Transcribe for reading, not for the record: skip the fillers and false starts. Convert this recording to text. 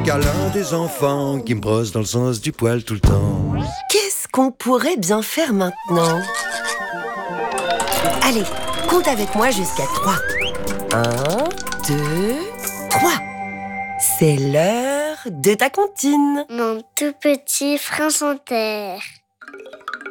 câlin des enfants qui me brossent dans le sens du poil tout le temps. Qu'est-ce qu'on pourrait bien faire maintenant? Allez, compte avec moi jusqu'à 3. 1, 2, 3. C'est l'heure de ta comptine. Mon tout petit prince en terre.